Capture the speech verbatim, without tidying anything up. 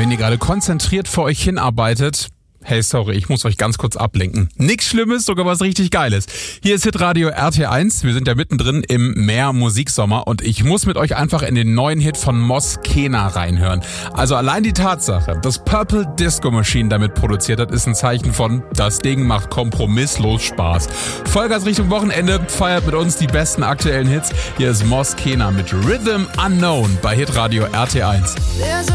Wenn ihr gerade konzentriert vor euch hinarbeitet, hey, sorry, ich muss euch ganz kurz ablenken. Nix Schlimmes, sogar was richtig Geiles. Hier ist Hitradio R T eins. Wir sind ja mittendrin im Meer Musiksommer und ich muss mit euch einfach in den neuen Hit von Moskena reinhören. Also allein die Tatsache, dass Purple Disco Machine damit produziert hat, ist ein Zeichen von, das Ding macht kompromisslos Spaß. Vollgas Richtung Wochenende, feiert mit uns die besten aktuellen Hits. Hier ist Moskena mit Rhythm Unknown bei Hitradio R T eins.